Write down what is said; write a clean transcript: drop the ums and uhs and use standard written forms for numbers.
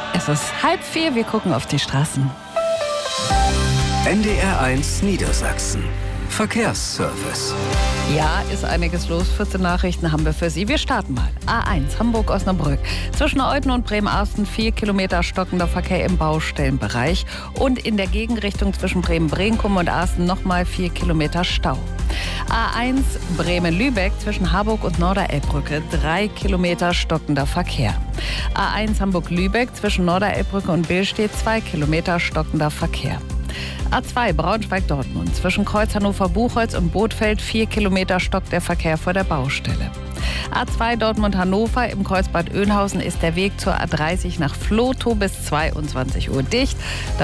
Es ist 3:30, wir gucken auf die Straßen. NDR1 Niedersachsen. Verkehrsservice. Ja, ist einiges los. 14 Nachrichten haben wir für Sie. Wir starten mal. A1 Hamburg-Osnabrück. Zwischen Euten und Bremen-Arsten 4 Kilometer stockender Verkehr im Baustellenbereich. Und in der Gegenrichtung zwischen Bremen-Brenkum und Arsten nochmal 4 Kilometer Stau. A1 Bremen-Lübeck zwischen Harburg und Norderelbbrücke 3 Kilometer stockender Verkehr. A1 Hamburg-Lübeck zwischen Norderelbbrücke und Billstedt 2 Kilometer stockender Verkehr. A2 Braunschweig-Dortmund zwischen Kreuz Hannover-Buchholz und Bothfeld 4 Kilometer stockt der Verkehr vor der Baustelle. A2 Dortmund-Hannover im Kreuz Bad Oeynhausen ist der Weg zur A30 nach Vlotho bis 22 Uhr dicht.